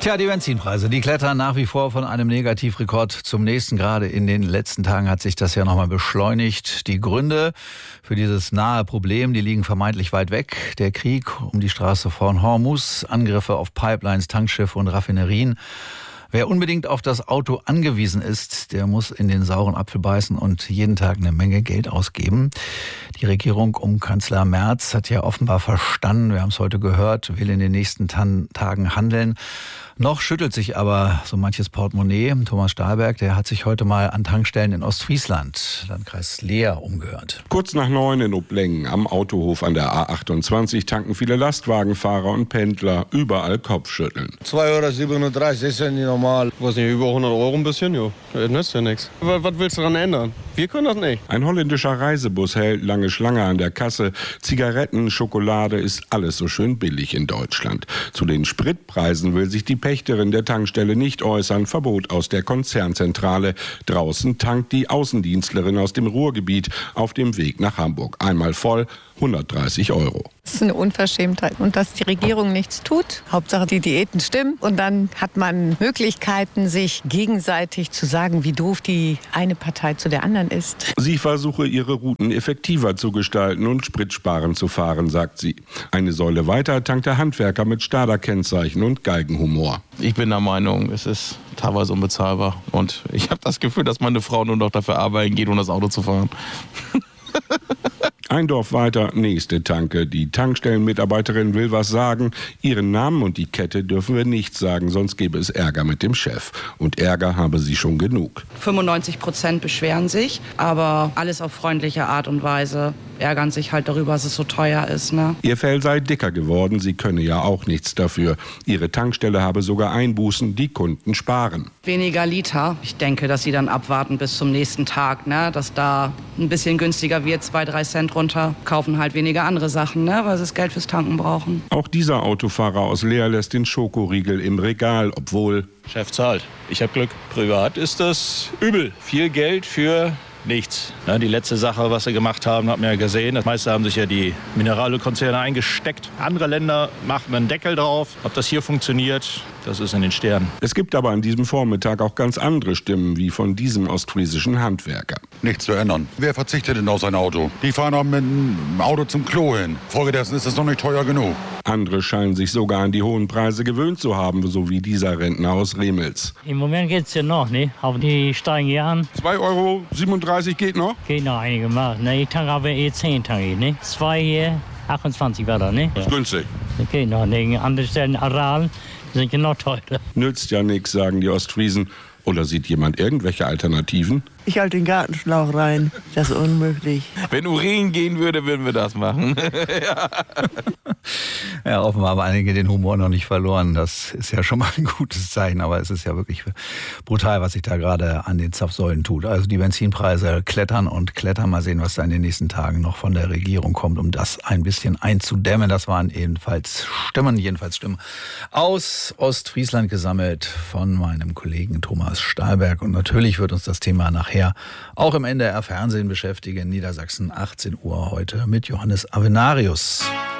Tja, die Benzinpreise, die klettern nach wie vor von einem Negativrekord zum nächsten. Gerade in den letzten Tagen hat sich das ja nochmal beschleunigt. Die Gründe für dieses nahe Problem, die liegen vermeintlich weit weg. Der Krieg um die Straße von Hormuz, Angriffe auf Pipelines, Tankschiffe und Raffinerien. Wer unbedingt auf das Auto angewiesen ist, der muss in den sauren Apfel beißen und jeden Tag eine Menge Geld ausgeben. Die Regierung um Kanzler Merz hat ja offenbar verstanden, wir haben es heute gehört, will in den nächsten Tagen handeln. Noch schüttelt sich aber so manches Portemonnaie. Thomas Stahlberg, der hat sich heute mal an Tankstellen in Ostfriesland, Landkreis Leer, umgehört. Kurz nach 9 in Obleng am Autohof an der A28 tanken viele Lastwagenfahrer und Pendler, überall Kopfschütteln. 2,37 € ist ja nicht normal. Was nicht, über 100 € ein bisschen, jo. Das nützt ja nichts. Was willst du daran ändern? Wir können das nicht. Ein holländischer Reisebus hält lange Schlange an der Kasse. Zigaretten, Schokolade ist alles so schön billig in Deutschland. Zu den Spritpreisen will sich die Pächterin der Tankstelle nicht äußern. Verbot aus der Konzernzentrale. Draußen tankt die Außendienstlerin aus dem Ruhrgebiet auf dem Weg nach Hamburg. Einmal voll, 130 €. Das ist eine Unverschämtheit. Und dass die Regierung nichts tut. Hauptsache die Diäten stimmen. Und dann hat man Möglichkeiten, sich gegenseitig zu sagen, wie doof die eine Partei zu der anderen ist. Sie versuche, ihre Routen effektiver zu gestalten und spritsparend zu fahren, sagt sie. Eine Säule weiter tankt der Handwerker mit Stadler-Kennzeichen und Galgenhumor. Ich bin der Meinung, es ist teilweise unbezahlbar. Und ich habe das Gefühl, dass meine Frau nur noch dafür arbeiten geht, um das Auto zu fahren. Ein Dorf weiter, nächste Tanke. Die Tankstellenmitarbeiterin will was sagen. Ihren Namen und die Kette dürfen wir nicht sagen, sonst gäbe es Ärger mit dem Chef. Und Ärger habe sie schon genug. 95% beschweren sich, aber alles auf freundliche Art und Weise. Ärgern sich halt darüber, dass es so teuer ist. Ne? Ihr Fell sei dicker geworden, sie könne ja auch nichts dafür. Ihre Tankstelle habe sogar Einbußen, die Kunden sparen. Weniger Liter. Ich denke, dass sie dann abwarten bis zum nächsten Tag, ne? Dass da ein bisschen günstiger wird, 2-3 Cent runter. Kaufen halt weniger andere Sachen, ne? Weil sie das Geld fürs Tanken brauchen. Auch dieser Autofahrer aus Leer lässt den Schokoriegel im Regal, obwohl... Chef zahlt. Ich habe Glück. Privat ist das übel. Viel Geld für... nichts. Ja, die letzte Sache, was sie gemacht haben, hat man ja gesehen. Das meiste haben sich ja die Mineralölkonzerne eingesteckt. Andere Länder machen einen Deckel drauf. Ob das hier funktioniert, das ist in den Sternen. Es gibt aber an diesem Vormittag auch ganz andere Stimmen, wie von diesem ostfriesischen Handwerker. Nichts zu ändern. Wer verzichtet denn auf sein Auto? Die fahren auch mit dem Auto zum Klo hin. Folgedessen ist es noch nicht teuer genug. Andere scheinen sich sogar an die hohen Preise gewöhnt zu haben, so wie dieser Rentner aus Remels. Im Moment geht es ja noch, ne? Aber die steigen ja an. 2,37 € geht noch? Geht noch einigermaßen. Ne? Ich tanke aber E10, ne? 2 hier, 28 war da, ne? Das ist günstig. Das geht noch, ne? Andere Stellen, Aral, sind ja noch teurer. Nützt ja nichts, sagen die Ostfriesen. Oder sieht jemand irgendwelche Alternativen? Ich halte den Gartenschlauch rein. Das ist unmöglich. Wenn Urin gehen würde, würden wir das machen. Ja, offenbar haben einige den Humor noch nicht verloren. Das ist ja schon mal ein gutes Zeichen. Aber es ist ja wirklich brutal, was sich da gerade an den Zapfsäulen tut. Also die Benzinpreise klettern und klettern. Mal sehen, was da in den nächsten Tagen noch von der Regierung kommt, um das ein bisschen einzudämmen. Das waren jedenfalls Stimmen aus Ostfriesland gesammelt von meinem Kollegen Thomas Stahlberg. Und natürlich wird uns das Thema nachher auch im NDR Fernsehen beschäftigen. Niedersachsen, 18 Uhr heute mit Johannes Avenarius.